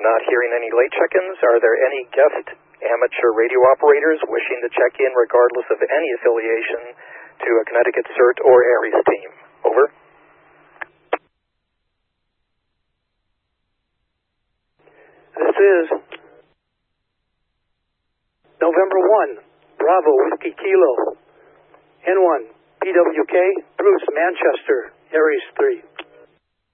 Not hearing any late check-ins. Are there any guest amateur radio operators wishing to check in regardless of any affiliation to a Connecticut CERT or ARES team? Over. This is November 1, Bravo, Whiskey Kilo, N1, PWK, Bruce, Manchester, ARES 3.